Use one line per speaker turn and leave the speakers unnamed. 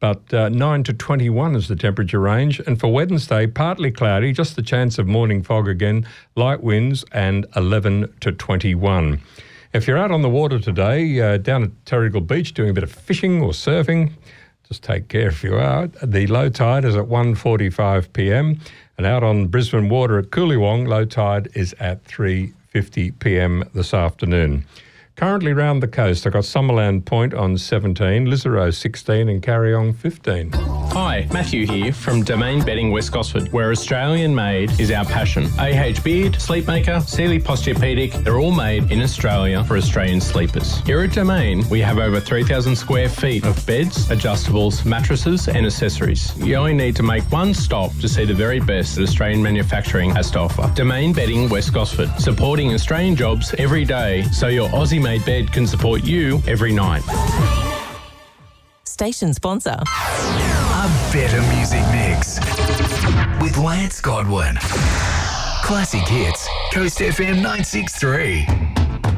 but 9 to 21 is the temperature range. And for Wednesday, partly cloudy, just the chance of morning fog again, light winds, and 11 to 21. If you're out on the water today, down at Terrigal Beach doing a bit of fishing or surfing, just take care if you are. The low tide is at 1:45 p.m. and out on Brisbane Water at Coolewong, low tide is at 3:50 p.m. this afternoon. Currently round the coast, I've got Summerland Point on 17, Lisarow 16 and Carryong 15.
Hi, Matthew here from Domain Bedding West Gosford, where Australian made is our passion. AH Beard, Sleepmaker, Sealy Posturepedic, they're all made in Australia for Australian sleepers. Here at Domain, we have over 3,000 square feet of beds, adjustables, mattresses and accessories. You only need to make one stop to see the very best that Australian manufacturing has to offer. Domain Bedding West Gosford, supporting Australian jobs every day so your Aussie-made bed can support you every night.
Station sponsor.
A better music mix with Lance Godwin. Classic hits, Coast FM 963.